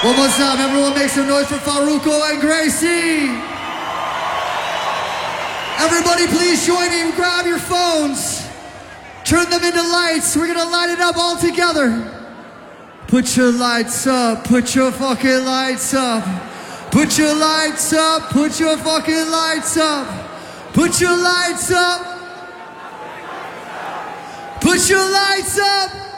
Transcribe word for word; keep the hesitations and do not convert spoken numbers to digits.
One more time, everyone make some noise for Farruko and Gracie. Everybody please join me, grab your phones. Turn them into lights, we're gonna light it up all together. Put your lights up, put your fucking lights up. Put your lights up, put your fucking lights up. Put your lights up. Put your lights up.